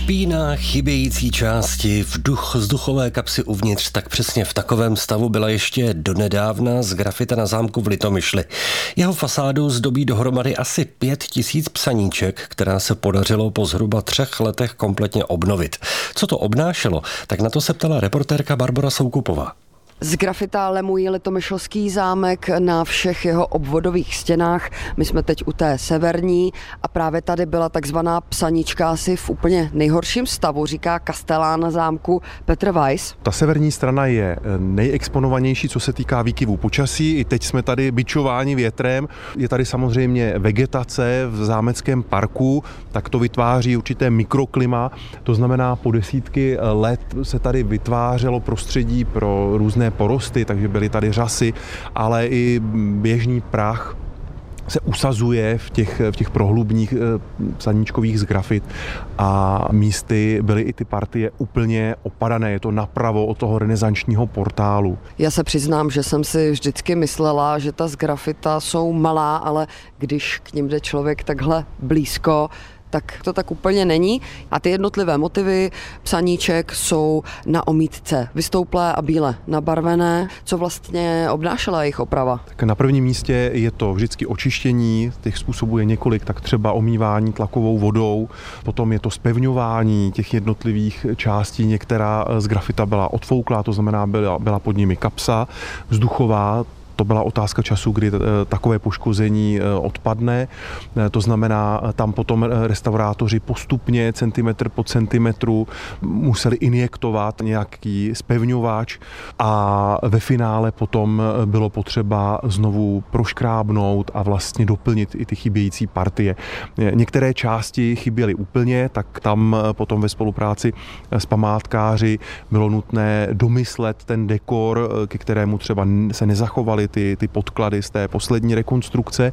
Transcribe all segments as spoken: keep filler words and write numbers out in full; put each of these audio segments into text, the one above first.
Špína, chybějící části, vzduch, vzduchové kapsy uvnitř, tak přesně v takovém stavu byla ještě donedávna sgrafita na zámku v Litomyšli. Jeho fasádu zdobí dohromady asi pět tisíc psaníček, která se podařilo po zhruba třech letech kompletně obnovit. Co to obnášelo, tak na to se ptala reportérka Barbora Soukupová. Z grafita lemují Litomyšlský zámek na všech jeho obvodových stěnách. My jsme teď u té severní a právě tady byla takzvaná psanička asi v úplně nejhorším stavu, říká kastelán zámku Petr Weiss. Ta severní strana je nejexponovanější, co se týká výkyvů počasí. I teď jsme tady bičováni větrem. Je tady samozřejmě vegetace v zámeckém parku, tak to vytváří určité mikroklima. To znamená, po desítky let se tady vytvářelo prostředí pro různé porosty, takže byly tady řasy, ale i běžný prach se usazuje v těch, v těch prohlubních psaníčkových z grafit a místy byly i ty partie úplně opadané. Je to napravo od toho renesančního portálu. Já se přiznám, že jsem si vždycky myslela, že ta z grafita jsou malá, ale když k nim jde člověk takhle blízko, tak to tak úplně není. A ty jednotlivé motivy psaníček jsou na omítce vystouplé a bíle nabarvené. Co vlastně obnášela jejich oprava? Tak na prvním místě je to vždycky očištění, těch způsobů je několik, tak třeba omývání tlakovou vodou, potom je to zpevňování těch jednotlivých částí. Některá z grafita byla odfouklá, to znamená byla, byla pod nimi kapsa vzduchová. To byla otázka času, kdy takové poškození odpadne. To znamená, tam potom restaurátoři postupně, centimetr po centimetru, museli injektovat nějaký zpevňovač a ve finále potom bylo potřeba znovu proškrábnout a vlastně doplnit i ty chybějící partie. Některé části chyběly úplně, tak tam potom ve spolupráci s památkáři bylo nutné domyslet ten dekor, ke kterému třeba se nezachovaly Ty, ty podklady z té poslední rekonstrukce.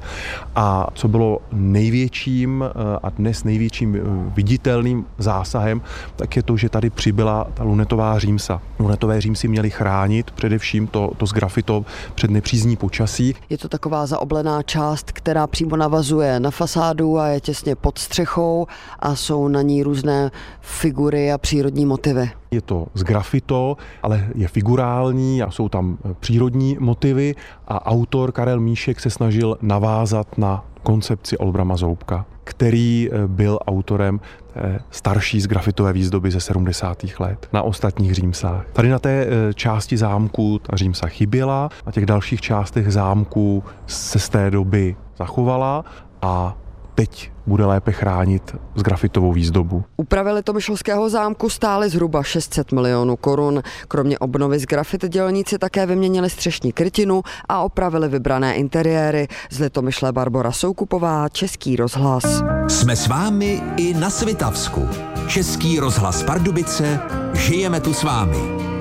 A co bylo největším a dnes největším viditelným zásahem, tak je to, že tady přibyla ta lunetová římsa. Lunetové římsy měly chránit především to, to sgrafito před nepřízní počasí. Je to taková zaoblená část, která přímo navazuje na fasádu a je těsně pod střechou a jsou na ní různé figury a přírodní motivy. Je to z grafito, ale je figurální a jsou tam přírodní motivy a autor Karel Míšek se snažil navázat na koncepci Olbrama Zoubka, který byl autorem starší z grafitové výzdoby ze sedmdesátých let na ostatních římsách. Tady na té části zámku ta římsa chyběla, na těch dalších částech zámku se z té doby zachovala a teď bude lépe chránit z grafitovou výzdobu. Úpravy Litomyšlského zámku stály zhruba šest set milionů korun. Kromě obnovy z grafit dělníci také vyměnili střešní krytinu a opravili vybrané interiéry. Z Litomyšle Barbora Soukupová, Český rozhlas. Jsme s vámi i na Svitavsku. Český rozhlas Pardubice, žijeme tu s vámi.